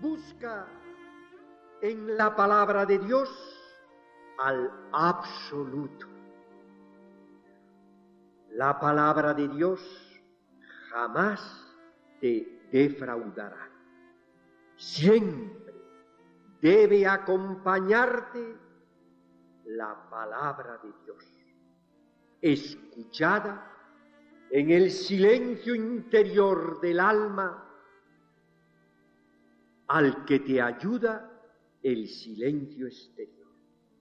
Busca en la palabra de Dios al absoluto. La palabra de Dios jamás te defraudará. Siempre debe acompañarte la palabra de Dios, escuchada en el silencio interior del alma, al que te ayuda el silencio exterior.